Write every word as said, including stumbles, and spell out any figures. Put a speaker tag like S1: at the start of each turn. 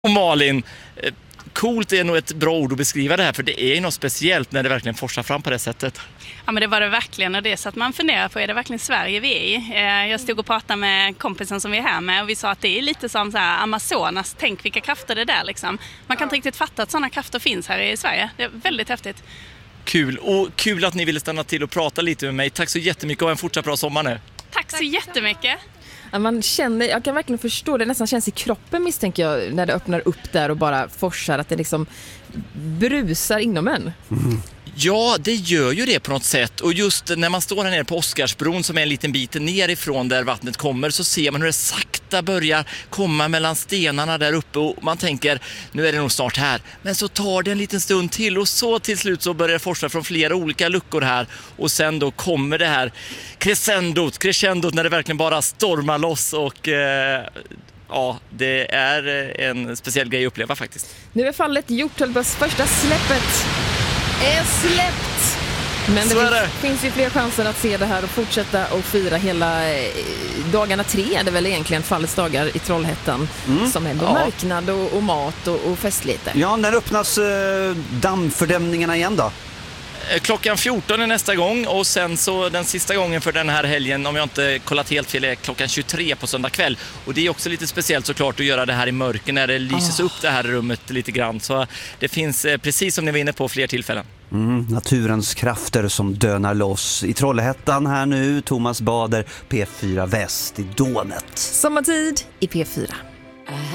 S1: Och Malin, coolt är nog ett bra ord att beskriva det här, för det är ju något speciellt när det verkligen forsar fram på det sättet.
S2: Ja, men det var det verkligen, och det så att man funderar på, är det verkligen Sverige vi är i? Jag stod och pratade med kompisen som vi är här med och vi sa att det är lite som så här Amazonas, tänk vilka krafter det är där liksom. Man kan inte riktigt fatta att sådana krafter finns här i Sverige, det är väldigt häftigt.
S1: Kul, och kul att ni ville stanna till och prata lite med mig. Tack så jättemycket och en fortsatt bra sommar nu.
S2: Tack så jättemycket.
S3: Man känner, jag kan verkligen förstå det, nästan känns i kroppen misstänker jag när det öppnar upp där och bara forsar, att det liksom brusar inom en.
S1: Mm. Ja, det gör ju det på något sätt, och just när man står här nere på Oscarsbron som är en liten bit nerifrån där vattnet kommer, så ser man hur det sakta börjar komma mellan stenarna där uppe och man tänker, nu är det nog snart här. Men så tar det en liten stund till och så till slut så börjar det forsa från flera olika luckor här, och sen då kommer det här crescendot, crescendot när det verkligen bara stormar loss och eh, ja, det är en speciell grej att uppleva faktiskt.
S3: Nu är fallet gjort, Hölbas första släppet är släppt. Men det,
S1: det
S3: finns, finns ju fler chanser att se det här och fortsätta och fira hela dagarna tre. Det är väl egentligen fallets dagar i Trollhättan mm. som är ja. marknad och, och mat och, och festligheter.
S4: Ja, när öppnas eh, dammfördämningarna igen då?
S1: Klockan fjorton är nästa gång, och sen så den sista gången för den här helgen, om jag inte kollat helt fel, är klockan tjugotre på söndag kväll. Och det är också lite speciellt såklart att göra det här i mörker när det lyses oh. upp det här rummet lite grann. Så det finns, precis som ni var inne på, fler tillfällen.
S4: Mm, naturens krafter som dönar loss i Trollhättan här nu. Thomas Bader, P fyra Väst i Dånet.
S3: Sommartid i P fyra.